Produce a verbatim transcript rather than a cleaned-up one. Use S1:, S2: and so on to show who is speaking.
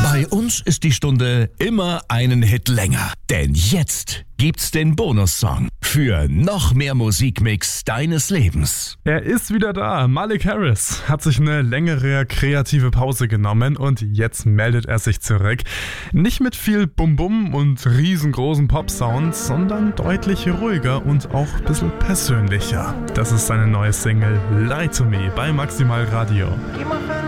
S1: Bei uns ist die Stunde immer einen Hit länger. Denn jetzt gibt's den Bonussong für noch mehr Musikmix deines Lebens.
S2: Er ist wieder da. Malik Harris hat sich eine längere kreative Pause genommen und jetzt meldet er sich zurück. Nicht mit viel Bum-Bum und riesengroßen Pop-Sounds, sondern deutlich ruhiger und auch ein bisschen persönlicher. Das ist seine neue Single Lie to Me bei Maximal Radio.
S3: Keep my